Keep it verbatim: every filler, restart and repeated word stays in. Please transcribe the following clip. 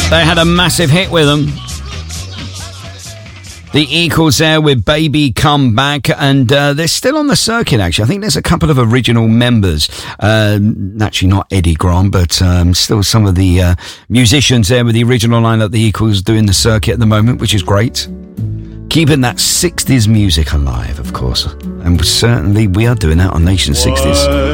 They had a massive hit with them. The Equals there with Baby Come Back, and uh, they're still on the circuit, actually. I think there's a couple of original members. Uh, actually, not Eddie Grant, but um, still some of the uh, musicians there with the original lineup, the Equals, doing the circuit at the moment, which is great. Keeping that sixties music alive, of course. And certainly we are doing that on Nation sixties.